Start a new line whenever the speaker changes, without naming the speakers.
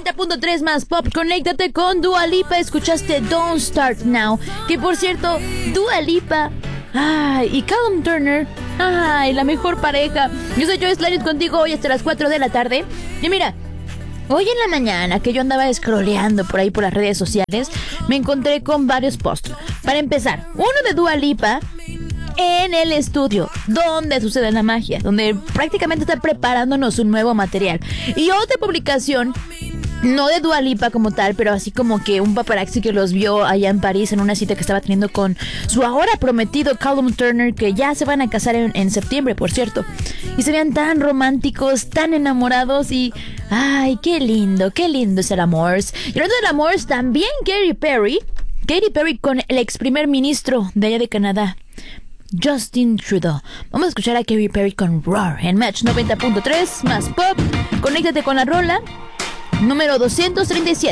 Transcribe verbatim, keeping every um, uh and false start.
noventa punto tres más pop. Conéctate con Dua Lipa. Escuchaste Don't Start Now. Que por cierto, Dua Lipa, ay, y Callum Turner, ay, la mejor pareja. Yo soy Joyce Laris contigo hoy hasta las cuatro de la tarde. Y mira, hoy en la mañana que yo andaba scrolleando por ahí por las redes sociales, me encontré con varios posts. Para empezar, uno de Dua Lipa en el estudio, donde sucede la magia, donde prácticamente está preparándonos un nuevo material. Y otra publicación, no de Dua Lipa como tal, pero así como que un paparazzi que los vio allá en París en una cita que estaba teniendo con su ahora prometido Callum Turner, que ya se van a casar en, en septiembre, por cierto. Y se veían tan románticos, tan enamorados y... ¡ay, qué lindo, qué lindo es el amor! Y hablando del amor, también Katy Perry. Katy Perry con el ex primer ministro de allá de Canadá, Justin Trudeau. Vamos a escuchar a Katy Perry con Roar en Match noventa punto tres más pop. Conéctate con la rola número doscientos treinta y siete.